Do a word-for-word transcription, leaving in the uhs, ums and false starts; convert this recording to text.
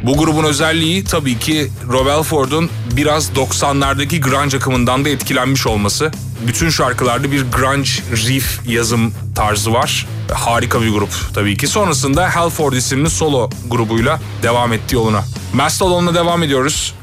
Bu grubun özelliği tabii ki Rob Halford'un biraz doksanlardaki grunge akımından da etkilenmiş olması. Bütün şarkılarda bir grunge riff yazım tarzı var. Harika bir grup tabii ki. Sonrasında Halford isimli solo grubuyla devam etti yoluna. Mastodon'la devam ediyoruz.